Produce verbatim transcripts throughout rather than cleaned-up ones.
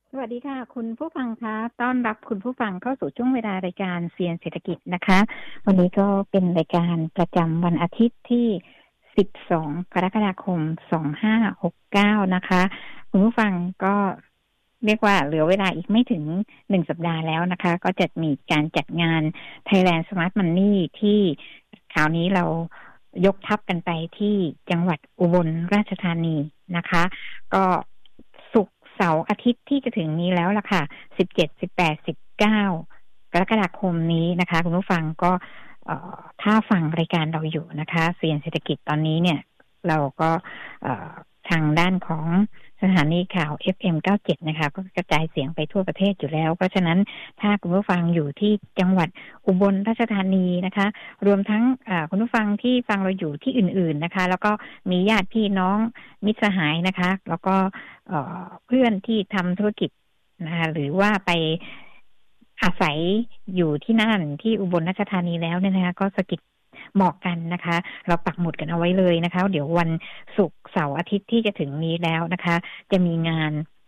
สวัสดีค่ะคุณผู้ฟังคะต้อนรับคุณผู้ฟังเข้าสู่ช่วงเวลารายการเซียนเศรษฐกิจนะคะวันนี้ก็เป็นรายการประจำวันอาทิตย์ที่สิบสองกรกฎาคมสองพันห้าร้อยหกสิบเก้านะคะคุณผู้ฟังก็เรียกว่าเหลือเวลาอีกไม่ถึงหนึ่งสัปดาห์แล้วนะคะก็จะมีการจัดงาน Thailand Smart Money ที่คราวนี้เรายกทัพกันไปที่จังหวัดอุบลราชธานีนะคะก็ศุกร์เสาร์อาทิตย์ที่จะถึงนี้แล้วล่ะค่ะสิบเจ็ด สิบแปด สิบเก้ากรกฎาคมนี้นะคะคุณผู้ฟังก็ถ้าฟังรายการเราอยู่นะคะเซียนเศรษฐกิจตอนนี้เนี่ยเราก็ทางด้านของสถานีข่าว เอฟ เอ็ม เก้าสิบเจ็ดนะคะก็กระจายเสียงไปทั่วประเทศอยู่แล้วเพราะฉะนั้นถ้าคุณผู้ฟังอยู่ที่จังหวัดอุบลราชธานีนะคะรวมทั้งคุณผู้ฟังที่ฟังเราอยู่ที่อื่นๆนะคะแล้วก็มีญาติพี่น้องมิตรสหายนะคะแล้วก็เพื่อนที่ทำธุรกิจนะคะหรือว่าไปอาศัยอยู่ที่นั่นที่อุบลราชธานีแล้วเนี่ยนะคะก็สกิดบอกกันนะคะเราปักหมุดกันเอาไว้เลยนะคะเดี๋ยววันศุกร์เสาร์อาทิตย์ที่จะถึงนี้แล้วนะคะจะมีงาน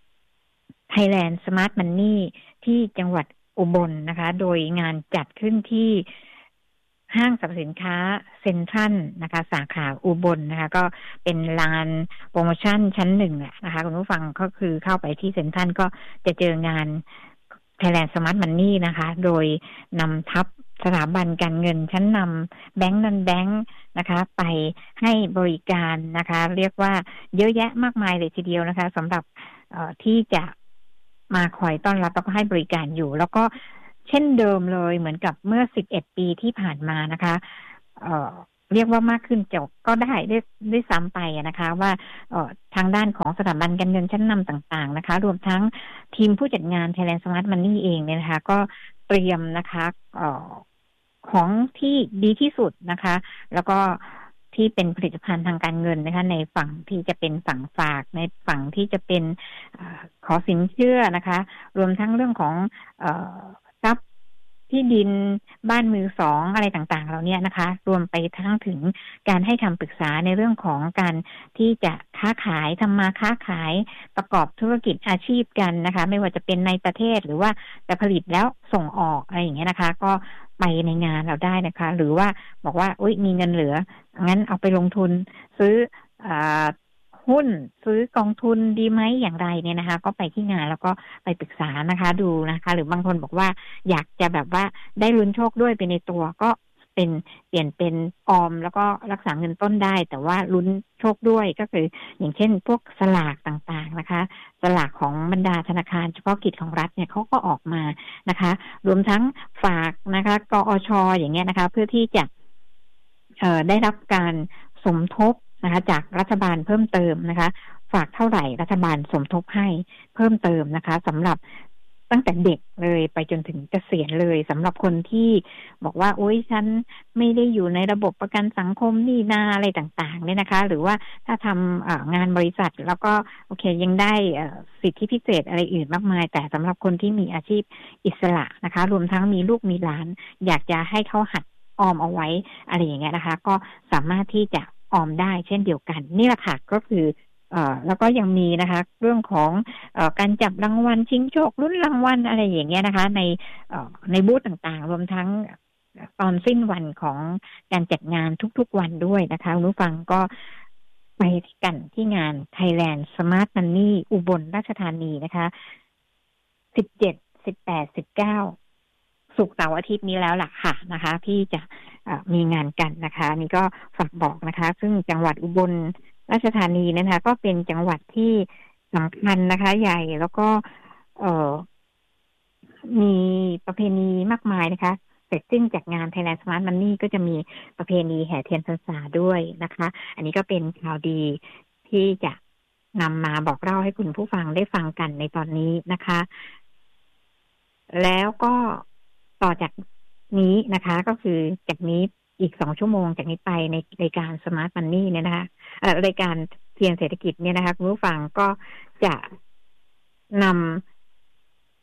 Thailand Smart Money ที่จังหวัดอุบลนะคะโดยงานจัดขึ้นที่ห้างสรรพสินค้าเซ็นทรัลนะคะสาขาอุบลนะคะก็เป็นลานโปรโมชั่นชั้นหนึ่งนะคะคุณผู้ฟังก็คือเข้าไปที่เซ็นทรัลก็จะเจองาน Thailand Smart Money นะคะโดยนำทัพสถาบันการเงินชั้นนำแบงก์นันแบงก์นะคะไปให้บริการนะคะเรียกว่าเยอะแยะมากมายเลยทีเดียวนะคะสำหรับที่จะมาคอยต้อนรับแล้วก็ให้บริการอยู่แล้วก็เช่นเดิมเลยเหมือนกับเมื่อสิบเอ็ดปีที่ผ่านมานะคะเอ่อเรียกว่ามากขึ้นจะก็ได้ได้ได้ซ้ำไปนะคะว่าทางด้านของสถาบันการเงินชั้นนำต่างๆนะคะรวมทั้งทีมผู้จัดงาน Thailand Smart Money เองเนี่ยนะคะก็เตรียมนะคะเอ่อของที่ดีที่สุดนะคะแล้วก็ที่เป็นผลิตภัณฑ์ทางการเงินนะคะในฝั่งที่จะเป็นฝั่งฝากในฝั่งที่จะเป็นอขอสินเชื่อนะคะรวมทั้งเรื่องของเอ่อทรัพย์ที่ดินบ้านมือสองอะไรต่างๆเราเนี่ยนะคะรวมไปทั้งถึงการให้คำปรึกษาในเรื่องของการที่จะค้าขายทำมาค้าขายประกอบธุรกิจอาชีพกันนะคะไม่ว่าจะเป็นในประเทศหรือว่าจะผลิตแล้วส่งออกอะไรอย่างเงี้ยนะคะก็ไปในงานเราได้นะคะหรือว่าบอกว่าอุ๊ยมีเงินเหลืองั้นเอาไปลงทุนซื้ออ่าหุ้นซื้อกองทุนดีไหมอย่างไรเนี่ยนะคะก็ไปที่งานแล้วก็ไปปรึกษานะคะดูนะคะหรือบางคนบอกว่าอยากจะแบบว่าได้ลุ้นโชคด้วยไปในตัวก็เป็นเปลี่ยนเป็นออมแล้วก็รักษาเงินต้นได้แต่ว่าลุ้นโชคด้วยก็คืออย่างเช่นพวกสลากต่างๆนะคะสลากของบรรดาธนาคารเฉพาะกิจของรัฐเนี่ยเขาก็ออกมานะคะรวมทั้งฝากนะคะกอช.อย่างเงี้ยนะคะเพื่อที่จะเอ่อได้รับการสมทบนะคะจากรัฐบาลเพิ่มเติมนะคะฝากเท่าไหร่รัฐบาลสมทบให้เพิ่มเติมนะคะสำหรับตั้งแต่เด็กเลยไปจนถึงเกษียณเลยสำหรับคนที่บอกว่าโอ๊ยฉันไม่ได้อยู่ในระบบประกันสังคมนี่นาอะไรต่างๆเนี่ยนะคะหรือว่าถ้าทำงานบริษัทแล้วก็โอเคยังได้สิทธิพิเศษอะไรอื่นมากมายแต่สำหรับคนที่มีอาชีพอิสระนะคะรวมทั้งมีลูกมีหลานอยากจะให้เขาหัดออมเอาไว้อะไรอย่างเงี้ยนะคะก็สามารถที่จะออมได้เช่นเดียวกันนี่แหละค่ะก็คือเอ่อแล้วก็ยังมีนะคะเรื่องของเอ่อการจับรางวัลชิงโชคลุ้นรางวัลอะไรอย่างเงี้ยนะคะในเอ่อในบูธต่างๆรวมทั้งตอนสิ้นวันของการจัดงานทุกๆวันด้วยนะคะคุณผู้ฟังก็ไปกันที่งาน Thailand Smart Money อุบลราชธานีนะคะสิบเจ็ด สิบแปด สิบเก้าศุกร์เสาร์อาทิตย์นี้แล้วล่ะค่ะนะคะที่จะมีงานกันนะคะนี่ก็ฝากบอกนะคะซึ่งจังหวัดอุบลราชธานีนะคะก็เป็นจังหวัดที่สำคัญนะคะใหญ่แล้วก็เอ่อมีประเพณีมากมายนะคะเสร็จสิ้นจากงาน Thailand Smart Money ก็จะมีประเพณีแห่เทียนพรรษาด้วยนะคะอันนี้ก็เป็นข่าวดีที่จะนำมาบอกเล่าให้คุณผู้ฟังได้ฟังกันในตอนนี้นะคะแล้วก็ต่อจากนี้นะคะก็คือจากนี้อีกสองชั่วโมงจากนี้ไปในรายการ Smart Money เนี่ยนะคะเอ่อรายการเทียนเศรษฐกิจเนี่ยนะคะคุณผู้ฟังก็จะนำ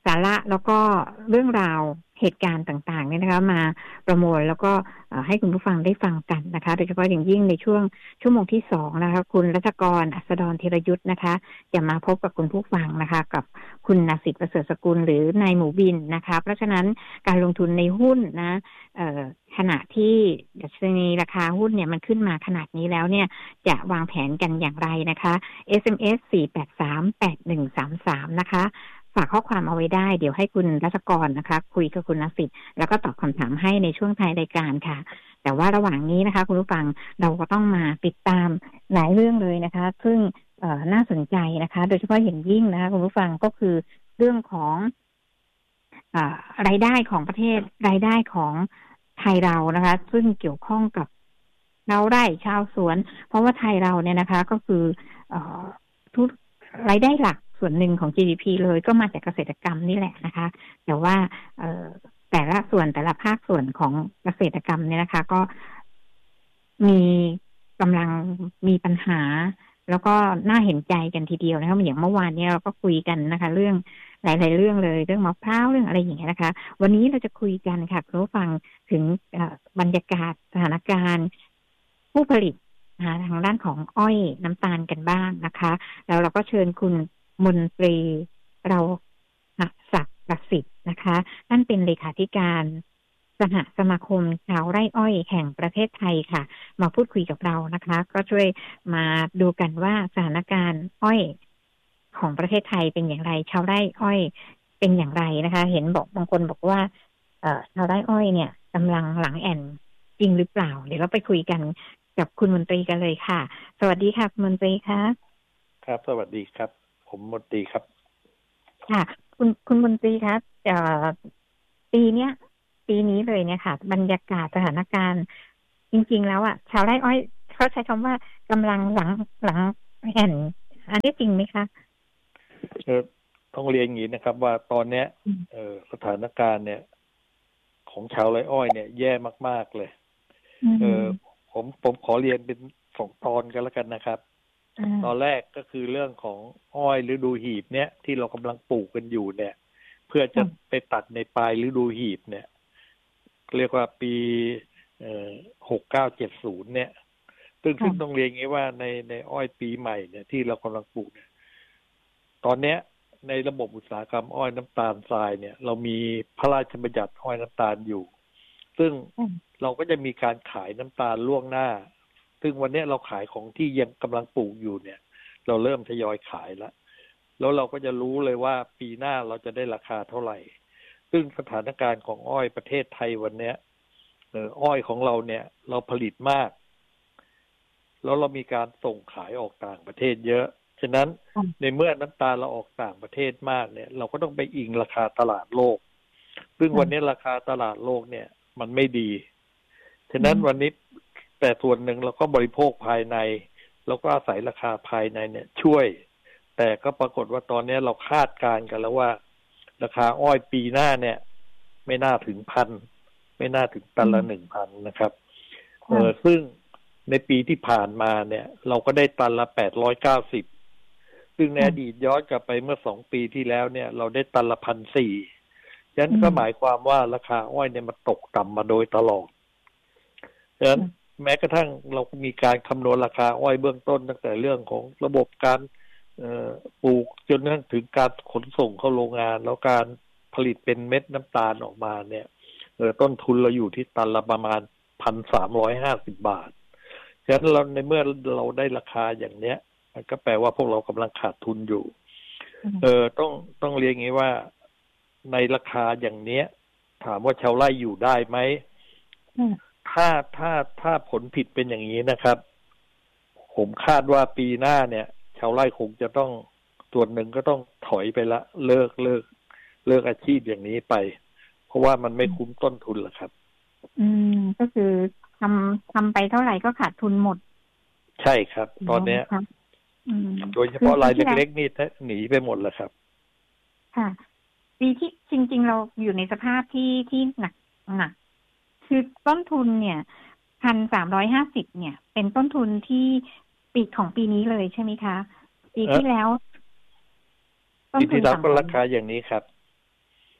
สาระแล้วก็เรื่องราวเหตุการณ์ต่างๆเนี่ยนะคะมาประมวลแล้วก็ให้คุณผู้ฟังได้ฟังกันนะคะโดยเฉพาะอย่างยิ่งในช่วงชั่วโมงที่สองนะคะคุณรัชกรอัศดรธีรยุทธ์นะคะจะมาพบกับคุณผู้ฟังนะคะกับคุณณสิทธิ์ประเสริฐสกุลหรือนายหมูบินนะคะเพราะฉะนั้นการลงทุนในหุ้นนะขณะที่ดัชนีราคาหุ้นเนี่ยมันขึ้นมาขนาดนี้แล้วเนี่ยจะวางแผนกันอย่างไรนะคะ เอส เอ็ม เอส สี่ แปด สาม แปด หนึ่ง สาม สามนะคะฝากข้อความเอาไว้ได้เดี๋ยวให้คุณรัชกรนะคะคุยกับคุณณสิทธิ์แล้วก็ตอบคำถามให้ในช่วงท้ายรายการค่ะแต่ว่าระหว่างนี้นะคะคุณผู้ฟังเราก็ต้องมาติดตามหลายเรื่องเลยนะคะซึ่งน่าสนใจนะคะโดยเฉพาะอย่างยิ่งนะคะคุณผู้ฟังก็คือเรื่องของอ่ารายได้ของประเทศรายได้ของไทยเรานะคะซึ่งเกี่ยวข้องกับชาวไร่ชาวสวนเพราะว่าไทยเราเนี่ยนะคะก็คือทุกรายได้หลักส่วนหนึ่งของ จี ดี พี เลยก็มาจากเกษตรกรรมนี่แหละนะคะแต่ว่าแต่ละส่วนแต่ละภาคส่วนของเกษตรกรรมเนี่ยนะคะก็มีกำลังมีปัญหาแล้วก็น่าเห็นใจกันทีเดียวนะคะอย่างเมื่อวานนี้เราก็คุยกันนะคะเรื่องหลายๆเรื่องเลยเรื่องมะพร้าวเรื่องอะไรอย่างเงี้ยนะคะวันนี้เราจะคุยกันค่ะคุณผู้ฟังถึงบรรยากาศสถานการณ์ผู้ผลิตทางด้านของอ้อยน้ำตาลกันบ้างนะคะแล้วเราก็เชิญคุณมนตรีเราศักดิ์ประสิทธิ์นะคะท่านเป็นเลขาธิการสหสมาคมชาวไร่อ้อยแห่งประเทศไทยค่ะมาพูดคุยกับเรานะคะก็ช่วยมาดูกันว่าสถานการณ์อ้อยของประเทศไทยเป็นอย่างไรชาวไร่อ้อยเป็นอย่างไรนะคะเห็นบอกบางคนบอกว่าเอ่อชาวไร่อ้อยเนี่ยกำลังหลังแอนจริงหรือเปล่าเดี๋ยวเราไปคุยกันกับคุณมนตรีกันเลยค่ะสวัสดีค่ะคุณมนตรีค่ะครับสวัสดีครับผมมนตรีครับค่ะคุณคุณมนตรีครับเอ่อปีเนี้ยปีนี้เลยเนี่ยค่ะบรรยากาศสถานการณ์จริงๆแล้วอ่ะชาวไร่อ้อยเขาใช้คำว่ากำลังหลังหลังแอนอันนี้จริงไหมคะเออต้องเรียนอย่างนี้นะครับว่าตอนเนี้ยเออสถานการณ์เนี่ยของชาวไร่อ้อยเนี่ยแย่มากๆเลยเออผมผมขอเรียนเป็นสองตอนกันแล้วกันนะครับตอนแรกก็คือเรื่องของอ้อยฤดูหีบเนี่ยที่เรากำลังปลูกกันอยู่เนี่ยเพื่อจะไปตัดในปลายฤดูหีบเนี่ยเรียกว่าปีเอ่อหกเก้าเจ็ดศูนย์เนี่ยซึ่งซึ่งต้องเรียนงี้ว่าในในอ้อยปีใหม่เนี่ยที่เรากำลังปลูกเนี่ยตอนเนี้ยในระบบอุตสาหกรรมอ้อยน้ำตาลทรายเนี่ยเรามีพระราชบัญญัติอ้อยน้ำตาลอยู่ซึ่งเราก็จะมีการขายน้ำตาลล่วงหน้าซึ่งวันนี้เราขายของที่ยังกำลังปลูกอยู่เนี่ยเราเริ่มทยอยขายแล้วแล้วเราก็จะรู้เลยว่าปีหน้าเราจะได้ราคาเท่าไหร่ซึ่งสถานการณ์ของอ้อยประเทศไทยวันนี้เอออ้อยของเราเนี่ยเราผลิตมากแล้วเรามีการส่งขายออกต่างประเทศเยอะฉะนั้นในเมื่อน้ำตาลเราออกต่างประเทศมากเนี่ยเราก็ต้องไปอิงราคาตลาดโลกซึ่งวันนี้ราคาตลาดโลกเนี่ยมันไม่ดีฉะนั้นวันนี้แต่ส่วนหนึ่งเราก็บริโภคภายในแล้วก็อาศัยราคาภายในเนี่ยช่วยแต่ก็ปรากฏว่าตอนนี้เราคาดการณ์กันแล้วว่าราคาอ้อยปีหน้าเนี่ยไม่น่าถึงพันไม่น่าถึงตันละหนึ่งพันนะครับเออซึ่งในปีที่ผ่านมาเนี่ยเราก็ได้ตันละแปดร้อยเก้าสิบซึ่งในอดีตย้อนกลับไปเมื่อสองปีที่แล้วเนี่ยเราได้ตันละพันสี่ฉะนั้นก็หมายความว่าราคาอ้อยเนี่ยมันตกต่ำมาโดยตลอดฉะนั้นแม้กระทั่งเรามีการคำนวณราคาอ้อยเบื้องต้นตั้งแต่เรื่องของระบบการปลูกจนกระทั่งถึงการขนส่งเข้าโรงงานแล้วการผลิตเป็นเม็ดน้ำตาลออกมาเนี่ยต้นทุนเราอยู่ที่ตันละประมาณ หนึ่งพันสามร้อยห้าสิบ บาทฉะนั้นเราในเมื่อเราได้ราคาอย่างเนี้ยมันก็แปลว่าพวกเรากำลังขาดทุนอยู่เออต้องต้องเรียกงี้ว่าในราคาอย่างเนี้ยถามว่าชาวไร่อยู่ได้ไหมถ้าถ้าถ้าผลผิดเป็นอย่างนี้นะครับผมคาดว่าปีหน้าเนี่ยชาวไร่คงจะต้องส่วนหนึ่งก็ต้องถอยไปละเลิกเลิกเลิกอาชีพอย่างนี้ไปเพราะว่ามันไม่คุ้มต้นทุนหรอกครับอืมก็คือทำทำไปเท่าไหร่ก็ขาดทุนหมดใช่ครับตอนนี้โดยเฉพาะรายเล็กๆนี่หนีไปหมดแล้วครับค่ะปีที่จริงๆเราอยู่ในสภาพที่ที่หนักหนักคือต้นทุนเนี่ยพันสามร้อยห้าสิบเนี่ยเป็นต้นทุนที่ปีของปีนี้เลยใช่ไหมคะปีที่แล้วปีที่แล้วก็ราคาอย่างนี้ครับ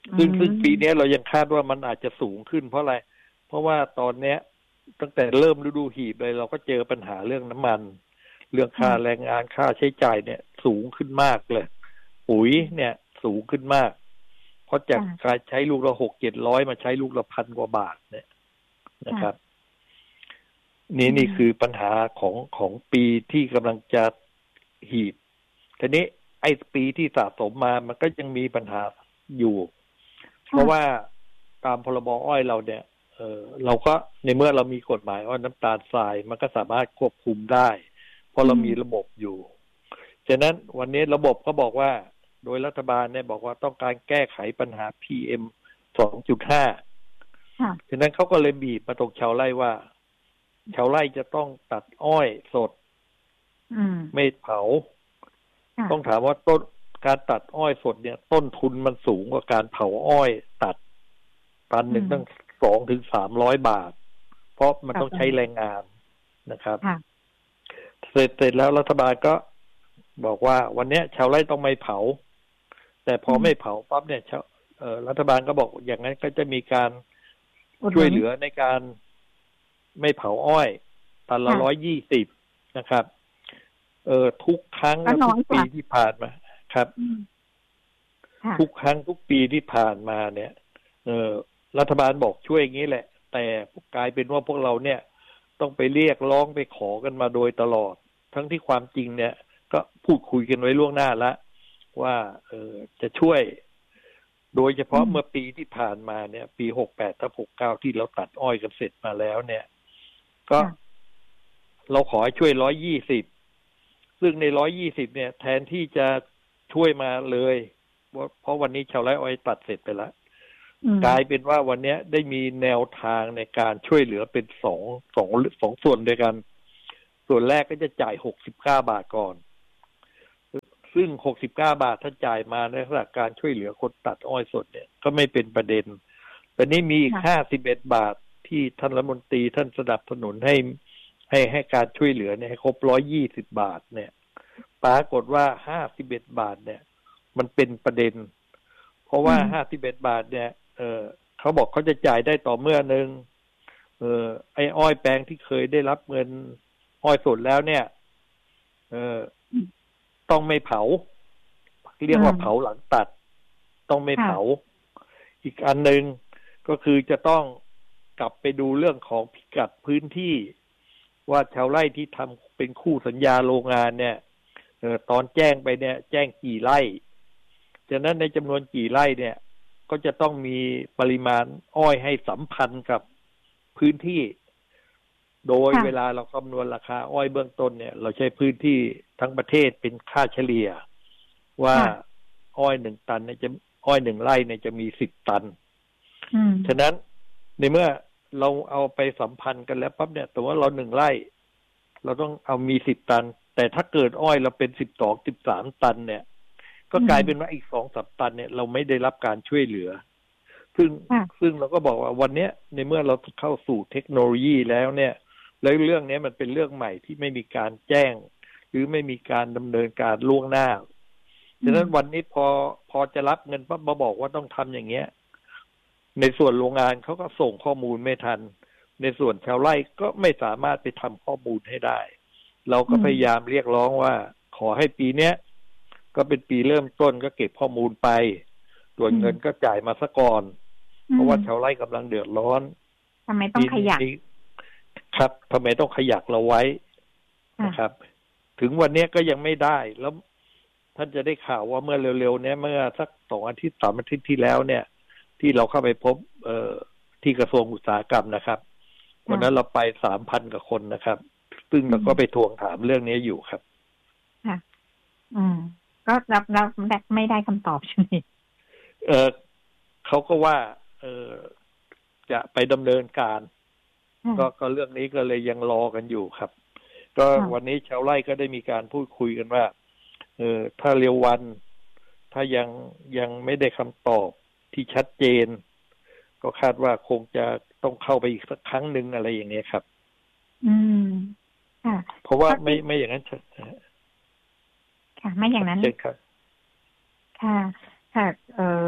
ซึ่งซึ่งปีนี้เรายังคาดว่ามันอาจจะสูงขึ้นเพราะอะไรเพราะว่าตอนเนี้ยตั้งแต่เริ่มฤดูหีบเลยเราก็เจอปัญหาเรื่องน้ำมันเรื่องค่าแรงงานค่าใช้จ่ายเนี่ยสูงขึ้นมากเลยปุ๋ยเนี่ยสูงขึ้นมากเพราะจากการใช้ลูกละหกเจ็ดร้อยมาใช้ลูกละพันกว่าบาทเนี่ยนะครับนี่นี่คือปัญหาของของปีที่กำลังจะหีบทีนี้ไอ้ปีที่สะสมมามันก็ยังมีปัญหาอยู่เพราะว่าตามพรบอ้อยเราเนี่ยเออเราก็ในเมื่อเรามีกฎหมายอ้อยน้ำตาลทรายมันก็สามารถควบคุมได้เพราะเรามีระบบอยู่ฉะนั้นวันนี้ระบบก็บอกว่าโดยรัฐบาลเนี่ยบอกว่าต้องการแก้ไขปัญหา พี เอ็ม สองจุดห้า ฉะนั้นเขาก็เลยบีบมาตรงชาวไร่ว่าชาวไร่จะต้องตัดอ้อยสดไม่เผาต้องถามว่าต้นการตัดอ้อยสดเนี่ยต้นทุนมันสูงกว่าการเผาอ้อยตัดตันหนึ่งตั้งสองถึงสามร้อยบาทเพราะมันต้องใช้แรงงานนะครับเสร็จเสร็จแล้วรัฐบาลก็บอกว่าวันนี้ชาวไร่ต้องไม่เผาแต่พอไม่เผาปั๊บเนี่ยรัฐบาลก็บอกอย่างนั้นก็จะมีการช่วยเหลือในการไม่เผาอ้อยตันละร้อยยี่สิบนะครับเออทุกครั้งทุกปีที่ผ่านมาครับทุกครั้งทุกปีที่ผ่านมาเนี่ยเออรัฐบาลบอกช่วยอย่างนี้แหละแต่กลายเป็นว่าพวกเราเนี่ยต้องไปเรียกร้องไปขอกันมาโดยตลอดทั้งที่ความจริงเนี่ยก็พูดคุยกันไว้ล่วงหน้าแล้วว่าเออจะช่วยโดยเฉพาะเมื่อปีที่ผ่านมาเนี่ยปีหกแปดทับหกเก้าที่เราตัดอ้อยกันเสร็จมาแล้วเนี่ยก็เราขอให้ช่วยร้อยยี่สิบซึ่งในร้อยยี่สิบเนี่ยแทนที่จะช่วยมาเลยเพราะวันนี้ชาวไร่อ้อยตัดเสร็จไปแล้วกลายเป็นว่าวันนี้ได้มีแนวทางในการช่วยเหลือเป็นสองสองสองส่วนด้วยกันส่วนแรกก็จะจ่ายหกสิบเก้าบาทก่อนซึ่งหกสิบเก้าบาทถ้าจ่ายมาในลักษณะการช่วยเหลือคนตัดอ้อยสดเนี่ยก็ไม่เป็นประเด็นแต่นี้มีอีกห้าสิบเอ็ดบาทที่ท่านรัฐมนตรีท่านสนับสนุนให้ให้ให้การช่วยเหลือเนี่ยให้ครบร้อยยี่สิบบาทเนี่ยปรากฏว่าห้าสิบเอ็ดบาทเนี่ยมันเป็นประเด็นเพราะว่าห้าสิบเอ็ดบาทเนี่ยเออเขาบอกเขาจะจ่ายได้ต่อเมื่อนึงเออไอ้อ้อยแปลงที่เคยได้รับเงินอ้อยสดแล้วเนี่ยเออต้องไม่เผาเรียกว่าเผาหลังตัดต้องไม่เผาอีกอันนึงก็คือจะต้องกลับไปดูเรื่องของพิกัดพื้นที่ว่าชาวไร่ที่ทำเป็นคู่สัญญาโรงงานเนี่ยเออตอนแจ้งไปเนี่ยแจ้งกี่ไร่จากนั้นในจำนวนกี่ไร่เนี่ยก็จะต้องมีปริมาณอ้อยให้สัมพันธ์กับพื้นที่โดยเวลาเราคำนวณราคาอ้อยเบื้องต้นเนี่ยเราใช้พื้นที่ทั้งประเทศเป็นค่าเฉลี่ยว่าอ้อยหนึ่งตันเนี่ยจะอ้อยหนึ่งไร่เนี่ยจะมีสิบตันฉะนั้นในเมื่อเราเอาไปสัมพันธ์กันแล้วปั๊บเนี่ยแต่ว่าเราหนึ่งไร่เราต้องเอามีสิบตันแต่ถ้าเกิดอ้อยเราเป็นสิบสองสิบสามตันเนี่ยก็กลายเป็นว่าอีกสองสามตันเนี่ยเราไม่ได้รับการช่วยเหลือซึ่งซึ่งเราก็บอกว่าวันนี้ในเมื่อเราเข้าสู่เทคโนโลยีแล้วเนี่ยแล้วเรื่องนี้มันเป็นเรื่องใหม่ที่ไม่มีการแจ้งหรือไม่มีการดำเนินการล่วงหน้าฉะนั้นวันนี้พอพอจะรับเงินปั๊บมาบอกว่าต้องทำอย่างเงี้ยในส่วนโรงงานเขาก็ส่งข้อมูลไม่ทันในส่วนชาวไร่ก็ไม่สามารถไปทำข้อมูลให้ได้เราก็พยายามเรียกร้องว่าขอให้ปีเนี้ยก็เป็นปีเริ่มต้นก็เก็บข้อมูลไปส่วนเงินก็จ่ายมาซะก่อนเพราะว่าชาวไร่กำลังเดือดร้อนทำไมต้องขยักครับทำไมต้องขยักเราไว้นะครับถึงวันนี้ก็ยังไม่ได้แล้วท่านจะได้ข่าวว่าเมื่อเร็วๆนี้เมื่อสักสองอาทิตย์สามอาทิตย์ที่แล้วเนี่ยที่เราเข้าไปพบเอ่อที่กระทรวงอุตสาหกรรมนะครับวันนั้นเราไปสามพันกว่าคนนะครับซึ่งเราก็ไปทวงถามเรื่องนี้อยู่ครับค่ะอืมก็รับรับไม่ได้คำตอบใช่ไหมเออเขาก็ว่าเออจะไปดำเนินการก็ก็เรื่องนี้ก็เลยยังรอกันอยู่ครับก็วันนี้ชาวไร่ก็ได้มีการพูดคุยกันว่าเออถ้าเร็ววันถ้ายังยังไม่ได้คำตอบที่ชัดเจนก็คาดว่าคงจะต้องเข้าไปอีกสักครั้งหนึ่งอะไรอย่างนี้ครับอืมค่ะเพราะว่าไม่ไม่อย่างนั้นค่ะไม่อย่างนั้นใช่ครับค่ะค่ะเอ่อ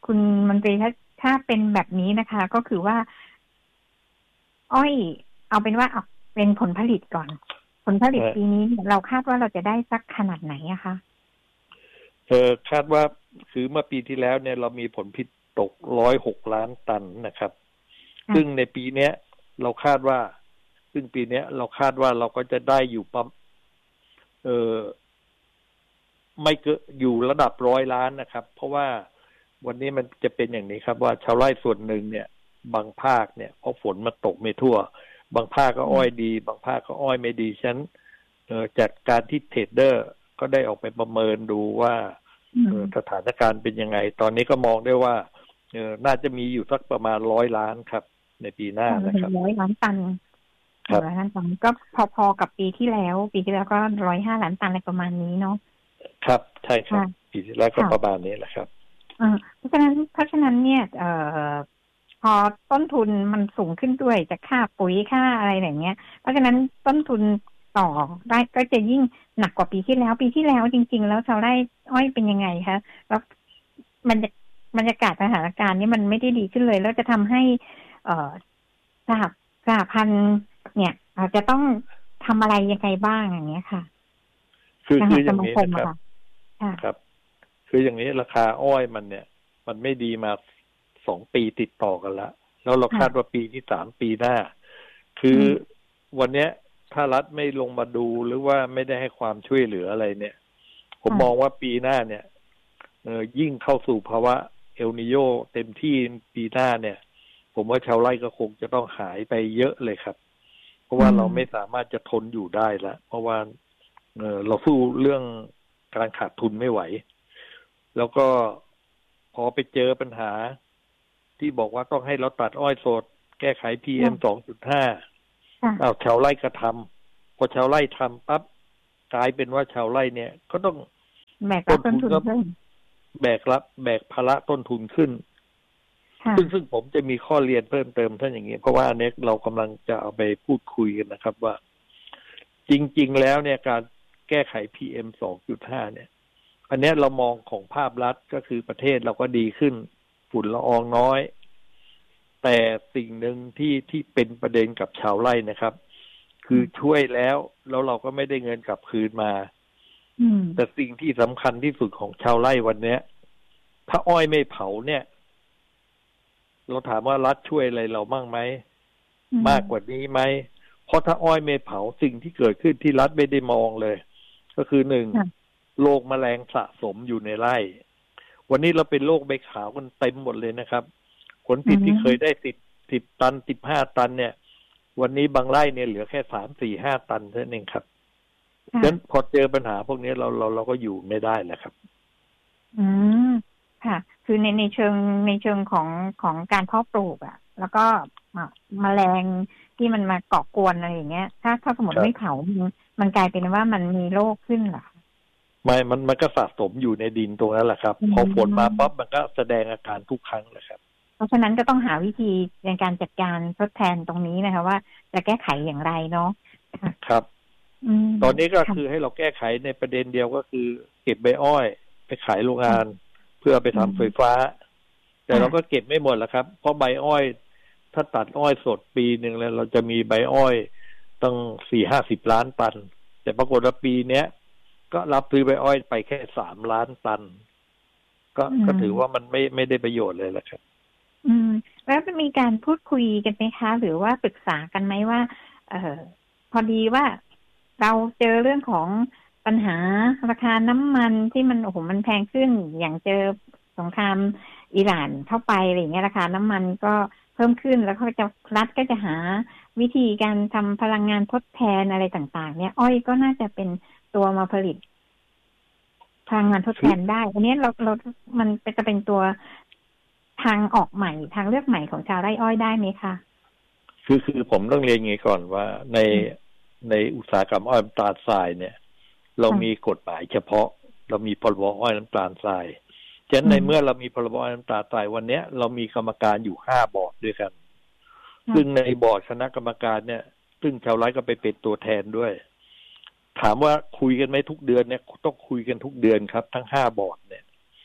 คุณมนตรีถ้าถ้าเป็นแบบนี้นะคะ ก็คือว่าอ้อยเอาเป็นว่าเอาเป็นผลผลิตก่อนผลผลิตปีนี้เราคาดว่าเราจะได้สักขนาดไหนอะคะเออคาดว่าคือเมื่อปีที่แล้วเนี่ยเรามีผลผลิตตกร้อยหกล้านตันนะครับซึ่งในปีเนี้ยเราคาดว่าซึ่งปีเนี้ยเราคาดว่าเราก็จะได้อยู่ปั๊มเออไม่เกินอยู่ระดับร้อยล้านนะครับเพราะว่าวันนี้มันจะเป็นอย่างนี้ครับว่าชาวไร่ส่วนหนึ่งเนี่ยบางภาคเนี่ยเพราะฝนมันตกไม่ทั่วบางภาคก็อ้อยดีบางภาคก็อ้อยไม่ดีฉะนั้นจากการที่เทรดเดอร์ก็ได้ออกไปประเมินดูว่าสถานการณ์เป็นยังไงตอนนี้ก็มองได้ว่าเออน่าจะมีอยู่สักประมาณร้อยล้านครับในปีหน้านะครับร้อยล้านตันร้อยล้านตันก็พอๆกับปีที่แล้วปีที่แล้วก็ร้อยห้าล้านตันอะไรประมาณนี้เนาะครับใช่ครับปีที่แล้วก็ประมาณนี้แหละครับเพราะฉะนั้นเพราะฉะนั้นเนี่ยเอ่อพอต้นทุนมันสูงขึ้นด้วยจากค่าปุ๋ยค่าอะไรอย่างเงี้ยเพราะฉะนั้นต้นทุนต่อได้ก็จะยิ่งหนักกว่าปีที่แล้วปีที่แล้วจริงๆแล้วชาวไร่อ้อยเป็นยังไงคะแล้วมันจะบรรยากาศสถานการณ์นี้มันไม่ได้ดีขึ้นเลยแล้วจะทำให้เอ่อสหสหพันธ์เนี่ยอาจจะต้องทำอะไรยังไงบ้างอย่างเงี้ยค่ะคือคืออย่างนี้นะครับครับคืออย่างนี้ราคาอ้อยมันเนี่ยมันไม่ดีมาสองปีติดต่อกันแล้วแล้วเราคาดว่าปีที่สามปีหน้าคือวันเนี้ยถ้ารัฐไม่ลงมาดูหรือว่าไม่ได้ให้ความช่วยเหลืออะไรเนี่ยผมมองว่าปีหน้าเนี่ยเออยิ่งเข้าสู่ภาวะเอลนิโญเต็มที่ปีหน้าเนี่ยผมว่าชาวไร่ก็คงจะต้องหายไปเยอะเลยครับเพราะว่าเราไม่สามารถจะทนอยู่ได้แล้วเพราะว่าเออเราสู้เรื่องการขาดทุนไม่ไหวแล้วก็พอไปเจอปัญหาที่บอกว่าต้องให้เราตัดอ้อยสดแก้ไข พี เอ็ม สองจุดห้า อ้าวชาวไร่ก็ทำพอชาวไร่ทำปั๊บกลายเป็นว่าชาวไร่เนี่ยก็ต้องแบกรับต้นทุนขึ้นแบกรับแบกภาระต้นทุนขึ้นซึ่งซึ่งผมจะมีข้อเรียนเพิ่มเติมท่านอย่างนี้เพราะว่าอันนี้เรากำลังจะเอาไปพูดคุยกันนะครับว่าจริงๆแล้วเนี่ยการแก้ไข พี เอ็ม สองจุดห้า เนี่ยอันนี้เรามองของภาพลักษณ์ก็คือประเทศเราก็ดีขึ้นฝุ่นละอองน้อยแต่สิ่งหนึ่งที่ที่เป็นประเด็นกับชาวไร่นะครับคือช่วยแล้วแล้วเราก็ไม่ได้เงินกลับคืนมาแต่สิ่งที่สำคัญที่สุดของชาวไร่วันนี้ถ้าอ้อยไม่เผาเนี่ยเราถามว่ารัฐช่วยอะไรเราบ้างไหมมากกว่านี้ไหมเพราะถ้าอ้อยไม่เผาสิ่งที่เกิดขึ้นที่รัฐไม่ได้มองเลยก็คือหนึ่งโรคแมลงสะสมอยู่ในไร่วันนี้เราเป็นโรคใบขาวกันเต็มหมดเลยนะครับผลผลิตที่เคยได้สิบสิบตันสิบห้าตันเนี่ยวันนี้บางไร่เนี่ยเหลือแค่สามสี่ห้าตันเท่านั้นเองครับฉะนั้นพอเจอปัญหาพวกนี้เราเราเราก็อยู่ไม่ได้แหละครับอืมค่ะคือในในเชิงในเชิงของของการเพาะปลูกอ่ะแล้วก็แมลงที่มันมาเกาะกวนอะไรอย่างเงี้ยถ้าถ้าสมมติไม่เผามันกลายเป็นว่ามันมีโรคขึ้นเหรอไม่มันมันก็สะสมอยู่ในดินตรงนั้นแหละครับพอฝนมาปั๊บมันก็แสดงอาการทุกครั้งเลยครับเพราะฉะนั้นก็ต้องหาวิธีในการจัดการทดแทนตรงนี้นะคะว่าจะแก้ไขอย่างไรเนาะครับตอนนี้ก็คือให้เราแก้ไขในประเด็นเดียวก็คือเก็บใบอ้อยไปขายโรงงานเพื่อไปทำไฟฟ้าแต่เราก็เก็บไม่หมดแล้วครับเพราะใบอ้อยถ้าตัดอ้อยสดปีหนึ่งแล้วเราจะมีใบอ้อยตั้งสี่ห้าสิบล้านตันแต่ปรากฏว่าปีเนี้ยก็รับซื้อใบอ้อยไปแค่สามล้านตันก็ก็ถือว่ามันไม่ไม่ได้ประโยชน์เลยแหละครับอืมแล้วจะมีการพูดคุยกันไหมคะหรือว่าปรึกษากันไหมว่าเออพอดีว่าเราเจอเรื่องของปัญหาราคาน้ำมันที่มันโอ้โหมันแพงขึ้นอย่างเจอสงครามอิหร่านเข้าไปอะไรอย่างเงี้ยราคาน้ำมันก็เพิ่มขึ้นแล้วเขาจะรัฐก็จะหาวิธีการทำพลังงานทดแทนอะไรต่างๆเนี่ยอ้อยก็น่าจะเป็นตัวมาผลิตพลังงานทดแทนได้อันนี้เราเรามันจะเป็นตัวทางออกใหม่ทางเลือกใหม่ของชาวไร่อ้อยได้ไหมคะคือคือผมต้องเรียนอย่างนี้ก่อนว่าในในอุตสาหกรรมอ้อยน้ำตาลทรายเนี่ยเรามีกฎหมายเฉพาะเรามีพรบอ้อยน้ำตาลทรายฉะนั้นในเมื่อเรามีพรบอ้อยน้ำตาลทรายวันนี้เรามีกรรมการอยู่ห้าบอร์ดด้วยกันซึ่งในบอร์ดคณะกรรมการเนี่ยซึ่งชาวไร่ก็ไปเป็นตัวแทนด้วยถามว่าคุยกันไหมทุกเดือนเนี่ยต้องคุยกันทุกเดือนครับทั้งห้าบอร์ดเนี่ย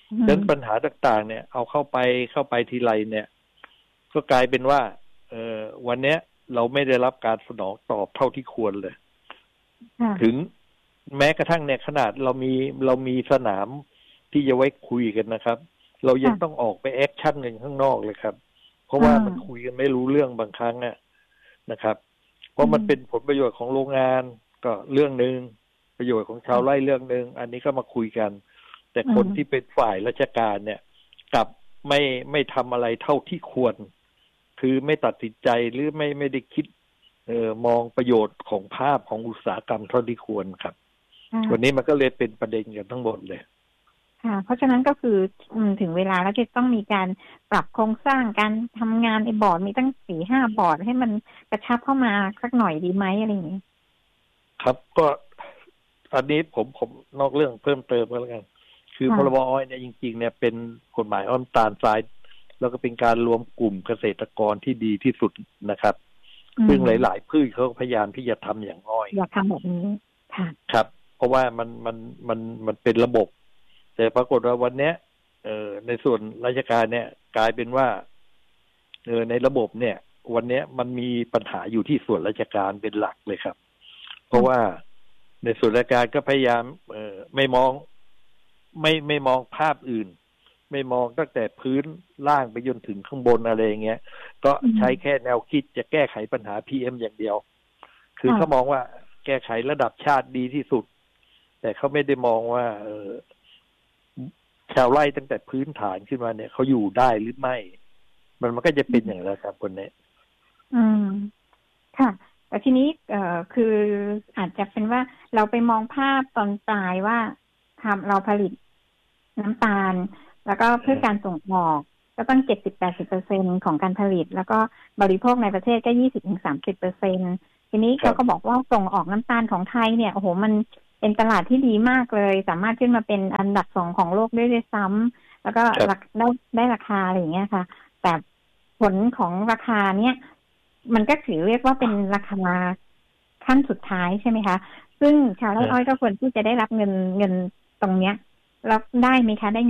ดังนั้นปัญหาต่างๆเนี่ยเอาเข้าไปเข้าไปทีไรเนี่ยก็กลายเป็นว่าเออวันเนี้ยเราไม่ได้รับการสนองตอบเท่าที่ควรเลยถึงแม้กระทั่งเนี่ยขนาดเรามีเรามีสนามที่จะไว้คุยกันนะครับเรายังต้องออกไปแอคชั่นกันข้างนอกเลยครับเพราะว่ามันคุยกันไม่รู้เรื่องบางครั้งเนี่ยนะครับเพราะมันเป็นผลประโยชน์ของโรงงานก็เรื่องนึงประโยชน์ของชาวไร่เรื่องนึงอันนี้ก็มาคุยกันแต่คนที่เป็นฝ่ายราชการเนี่ยกลับไม่ไม่ทำอะไรเท่าที่ควรคือไม่ตัดสินใจหรือไม่ไม่ได้คิดเอ่อมองประโยชน์ของภาพของอุตสาหกรรมเท่าที่ควรครับวันนี้มันก็เลยเป็นประเด็นกันทั้งหมดเลยค่ะเพราะฉะนั้นก็คือถึงเวลาแล้วจะต้องมีการปรับโครงสร้างการทำงานไอ้บอร์ดมีตั้งสี่ห้าบอร์ดให้มันกระชับเข้ามาสักหน่อยดีไหมอะไรอย่างนี้ครับก็อันนี้ผมผมนอกเรื่องเพิ่มเติมก็แล้วกันคือพรบอ้อยเนี่ยจริงๆเนี่ยเป็นกฎหมายอ้อยน้ำตาลทรายแล้วก็เป็นการรวมกลุ่มเกษตรกรที่ดีที่สุดนะครับซึ่งหลายๆพืชเขาพยายามที่จะทำอย่างอ้อยอยากทำแบบนี้ค่ะครับเพราะว่ามันมันมันมันเป็นระบบแต่ปรากฏว่าวันเนี้ยเอ่อในส่วนราชการเนี่ยกลายเป็นว่าเออในระบบเนี่ยวันเนี้ยมันมีปัญหาอยู่ที่ส่วนราชการเป็นหลักเลยครับเพราะว่าในส่วนราชการก็พยายามเอ่อไม่มองไม่ไม่มองภาพอื่นไม่มองตั้งแต่พื้นล่างไปจนถึงข้างบนอะไรอย่างเงี้ยก็ใช้แค่แนวคิดจะแก้ไขปัญหา พี เอ็ม อย่างเดียวคือเขามองว่าแก้ไขระดับชาติดีที่สุดแต่เขาไม่ได้มองว่าเออชาวไร่ตั้งแต่พื้นฐานขึ้นมาเนี่ยเขาอยู่ได้หรือไม่มันมันก็จะเป็นอย่างไรครับคนนี้อืมค่ะแต่ทีนี้เอ่อคืออาจจะเป็นว่าเราไปมองภาพตอนปลายว่าทำเราผลิตน้ำตาลแล้วก็เพื่อการส่งออกก็ต้อง เจ็ดสิบถึงแปดสิบเปอร์เซ็นต์ ของการผลิตแล้วก็บริโภคในประเทศก็ ยี่สิบถึงสามสิบเปอร์เซ็นต์ ทีนี้เขาก็บอกว่าส่งออกน้ำตาลของไทยเนี่ยโอ้โหมันเป็นตลาดที่ดีมากเลยสามารถขึ้นมาเป็นอันดับสองของโลกได้ด้วยซ้ำแล้วก็ได้ได้ราคาอะไรอย่างเงี้ยค่ะแต่ผลของราคาเนี้ยมันก็ถือเรียกว่าเป็นราคาขั้นสุดท้ายใช่ไหมคะซึ่งชาวไร่อ้อยก็ควรที่จะได้รับเงินเงินตรงเนี้ยรับได้ไหมคะได้